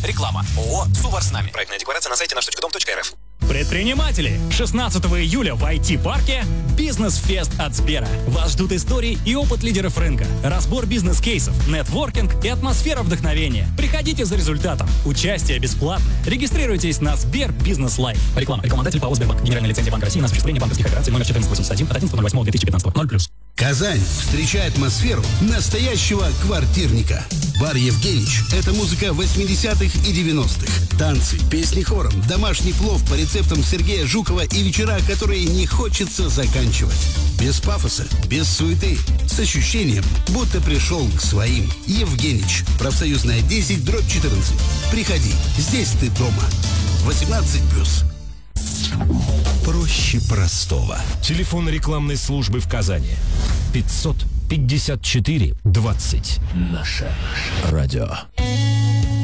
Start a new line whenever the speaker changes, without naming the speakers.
Реклама. ООО «Сувар с нами». Проектная декларация на сайте наш.дом.рф.
Предприниматели, 16 июля в IT-парке «Бизнес-фест» от Сбера. Вас ждут истории и опыт лидеров рынка, разбор бизнес-кейсов, нетворкинг и атмосфера вдохновения. Приходите за результатом. Участие бесплатное. Регистрируйтесь на Сбер Бизнес Лайф.
Реклама. Рекламодатель ПАО «Сбербанк». Генеральная лицензия Банка России на осуществление банковских операций номер 1481 от 11.08.2015. 0+.
Казань, встречай атмосферу настоящего квартирника. Бар «Евгенич» — это музыка 80-х и 90-х. Танцы, песни хором, домашний плов по рецептам Сергея Жукова и вечера, которые не хочется заканчивать. Без пафоса, без суеты, с ощущением, будто пришел к своим. «Евгенич», профсоюзная 10/14. Приходи, здесь ты дома. 18+.
Проще простого. Телефон рекламной службы в Казани. 554 20. Наше радио.